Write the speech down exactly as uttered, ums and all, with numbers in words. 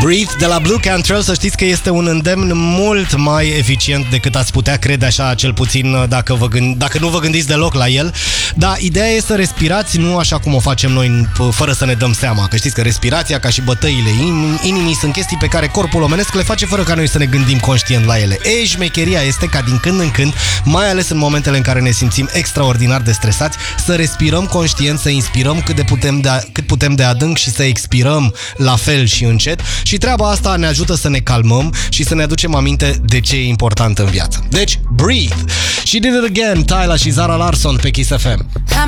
Breathe de la Blue Cantrell, să știți că este un îndemn mult mai eficient decât ați putea crede, așa, cel puțin dacă, vă gând- dacă nu vă gândiți deloc la el. Dar ideea este să respirați, nu așa cum o facem noi, fără să ne dăm seama. Că știți că respirația, ca și bătăile inimii, sunt chestii pe care corpul omenesc le face fără ca noi să ne gândim conștient la ele. Ei, șmecheria este ca din când în când, mai ales în momentele în care ne simțim extraordinar de stresați, să respirăm conștient, să inspirăm cât, de putem de, cât putem de adânc și să expirăm la fel și încet. Și treaba asta ne ajută să ne calmăm și să ne aducem aminte de ce e important în viață. Deci, breathe! She did it again, Tyla și Zara Larsson pe Kiss F M.